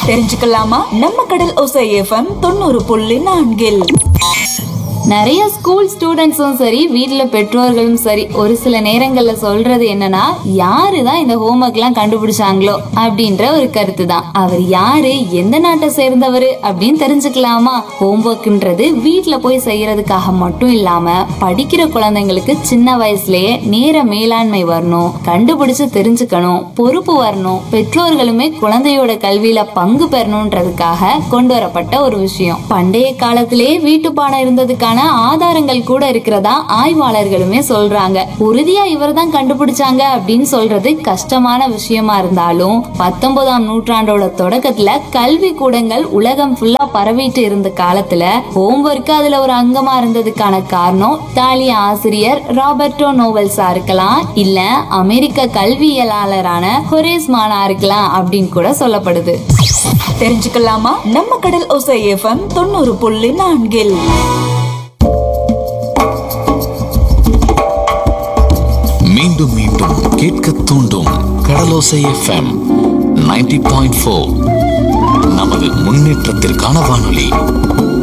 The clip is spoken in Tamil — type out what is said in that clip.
தெரிஞ்சுக்கலாமா? நம்ம கடல் ஓசை எஃப்எம் 90.4. நிறைய ஸ்கூல் ஸ்டூடெண்ட்ஸும் சரி, வீட்ல பெற்றோர்களும் சரி, ஒரு சில நேரங்கள்ல சொல்றது என்னன்னா, யாருதான் இந்த ஹோம்ஒர்க் எல்லாம் கண்டுபிடிச்சாங்களோ அப்படின்ற ஒரு கருத்து தான். அவர் யாரு, எந்த நாட்டை சேர்ந்தவர் அப்படின்னு தெரிஞ்சுக்கலாமா? ஹோம்ஒர்க்ன்றது வீட்ல போய் செய்யறதுக்காக மட்டும் இல்லாம, படிக்கிற குழந்தைங்களுக்கு சின்ன வயசுலயே நேர மேலாண்மை வரணும், கண்டுபிடிச்சு தெரிஞ்சுக்கணும், பொறுப்பு வரணும், பெற்றோர்களுமே குழந்தையோட கல்வியில பங்கு பெறணும்ன்றதுக்காக கொண்டு வரப்பட்ட ஒரு விஷயம். பண்டைய காலத்திலேயே வீட்டு பாடம் இருந்ததுக்கான ஆதாரங்கள் கூட இருக்கிறதா ஆய்வாளர்களுமே சொல்றாங்க. உறுதியா இவர்தான் கண்டுபிடிச்சாங்க அப்படின்னு சொல்றது கஷ்டமான விஷயமா இருந்தாலும், 19ஆம் நூற்றாண்டோட தொடக்கத்துல கல்வி கூடங்கள் உலகம் ஃபுல்லா பரவிட்டு இருந்த காலத்துல ஹோம்ஒர்க் அதுல ஒரு அங்கமா இருந்ததுக்கான காரணம் இத்தாலிய ஆசிரியர் ராபர்டோ நோவல்ஸா இருக்கலாம், இல்ல அமெரிக்க கல்வியலாளரான ஹொரேஸ் மானா இருக்கலாம் அப்படின்னு கூட சொல்லப்படுது. தெரிஞ்சுக்கலாமா? நம்ம கடல் ஓசை எஃப்எம் 90.4. மீண்டும் மீண்டும் கேட்க தூண்டும் கடலோசை எஃப்எம் 90.4. நமது முன்னேற்றத்திற்கான வானொலி.